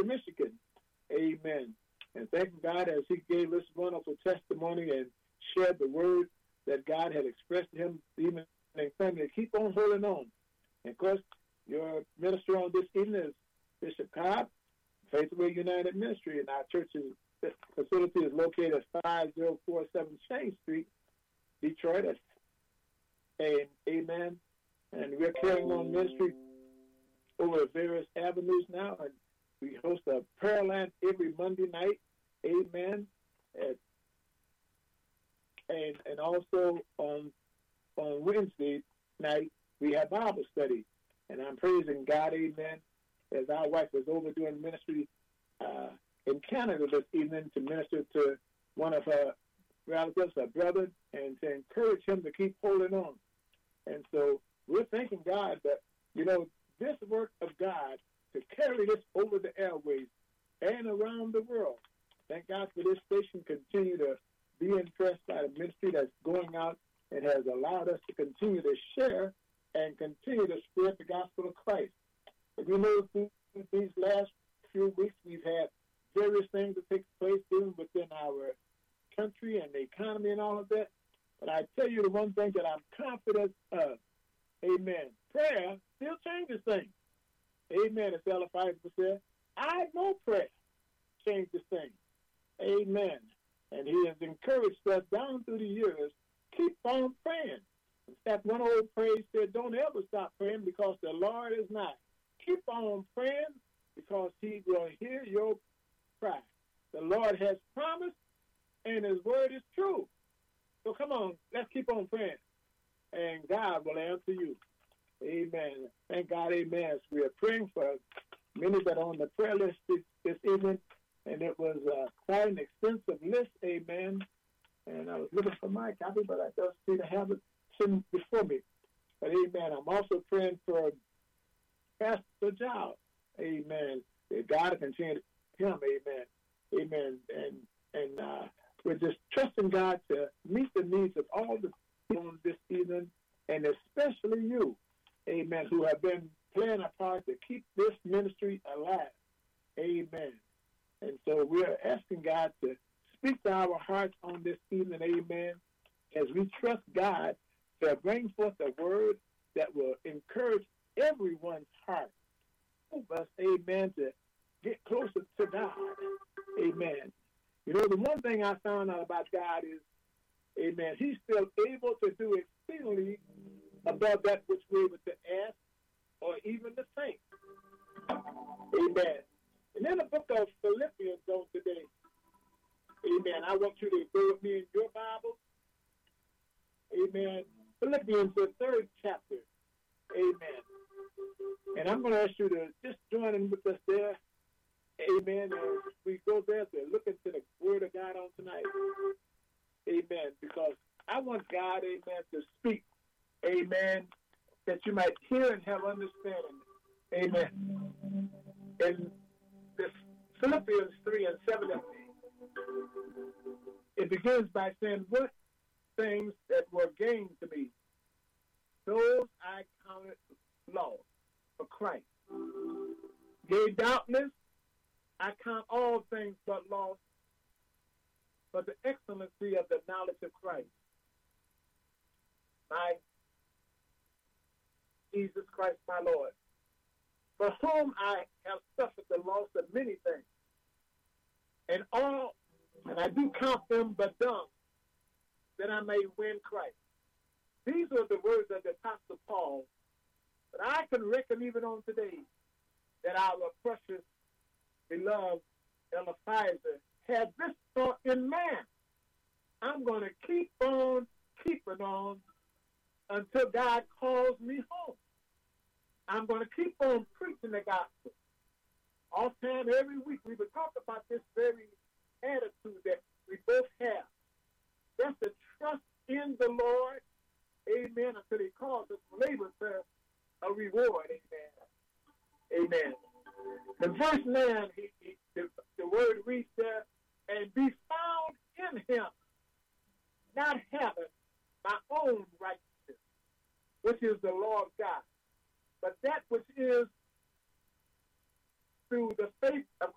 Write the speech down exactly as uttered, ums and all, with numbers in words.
Michigan. Amen. And thanking God as he gave us wonderful testimony and shared the word that God had expressed to him, even in family, to keep on holding on. And of course, your minister on this evening is Bishop Cobb, Faithway United Ministry, and our church's facility is located at five oh four seven Shane Street, Detroit. And amen. And we're carrying on ministry over various avenues now, and we host a prayer line every Monday night. Amen. And and, and also on on Wednesday night we have Bible study, and I'm praising God. Amen. As our wife is over doing ministry uh, in Canada this evening to minister to one of her relatives, her brother, and to encourage him to keep holding on. And so we're thanking God that, you know, this work of God to carry this over the airways and around the world. Thank God for this station. Continue to be impressed by the ministry that's going out and has allowed us to continue to share and continue to spread the gospel of Christ. But you know, through these last few weeks, we've had various things that take place even within our country and the economy and all of that. But I tell you the one thing that I'm confident of, amen, prayer still changes things. Amen, as Ella Pfeiffer said, I know prayer changes things. Amen. And he has encouraged us down through the years, keep on praying. In fact, one old praise said, don't ever stop praying because the Lord is nigh. Keep on praying because he will hear your cry. The Lord has promised and his word is true. So come on, let's keep on praying. And God will answer you. Amen. Thank God, amen. We are praying for many that are on the prayer list this, this evening. And it was uh, quite an extensive list, amen. And I was looking for my copy, but I don't see to have it sitting before me. But amen, I'm also praying for Pastor Giles, amen. That God will continue him, amen. Amen. And and uh, we're just trusting God to meet the needs of all the people this evening, and especially you, amen, who have been playing a part to keep this ministry alive. Amen. And so we're asking God to speak to our hearts on this evening, amen, as we trust God to bring forth a word that will encourage everyone's heart. Help us, amen, to get closer to God. Amen. You know, the one thing I found out about God is, amen, he's still able to do exceedingly above that which we're able to ask or even to think. Amen. And in the book of Philippians on today, amen, I want you to go with me in your Bible. Amen. Philippians, the third chapter. Amen. And I'm going to ask you to just join in with us there. Amen. As we go there to look into the word of God on tonight. Amen. Because I want God, amen, to speak. Amen. That you might hear and have understanding. Amen. And this Philippians three and seven, it begins by saying, what things that were gained to me, those I counted loss for Christ. Yea, doubtless, I count all things but loss for the excellency of the knowledge of Christ. My Jesus Christ, my Lord, for whom I have suffered the loss of many things, and all, and I do count them but dung, that I may win Christ. These are the words of the Apostle Paul, but I can reckon even on today that our precious, beloved Eliphazer had this thought in man. I'm going to keep on keeping on until God calls me home. I'm going to keep on preaching the gospel. All time, every week, we would talk about this very attitude that we both have. That's the trust in the Lord, amen, until he calls us labor to a reward, amen. Amen. The verse nine, he, he, the, the word reads there, and be found in him, not having my own righteousness, which is the law of God, but that which is through the faith of